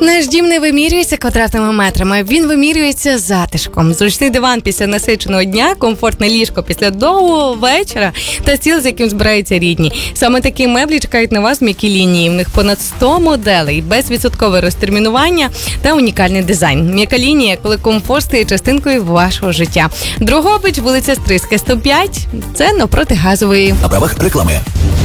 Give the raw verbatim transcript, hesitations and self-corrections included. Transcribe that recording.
Наш дім не вимірюється квадратними метрами, він вимірюється затишком. Зручний диван після насиченого дня, комфортне ліжко після довгого вечора та стіл, з яким збираються рідні. Саме такі меблі чекають на вас в м'якій лінії. В них понад сто моделей, безвідсоткове розтермінування та унікальний дизайн. М'яка лінія, коли комфорт стає частинкою вашого життя. Дрогобич, вулиця Стрийська, сто п'ять. Це навпроти Газової. На правах реклами.